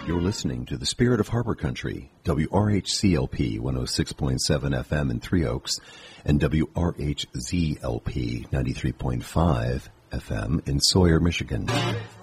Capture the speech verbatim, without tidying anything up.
You're listening to the Spirit of Harbor Country, W R H C L P one oh six point seven F M in Three Oaks, and W R H Z L P ninety-three point five F M in Sawyer, Michigan.